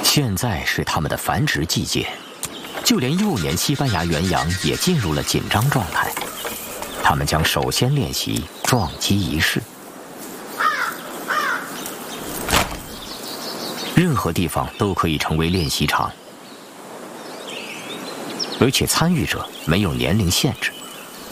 现在是它们的繁殖季节，就连幼年西班牙原羊也进入了紧张状态。他们将首先练习撞击仪式。任何地方都可以成为练习场，而且参与者没有年龄限制。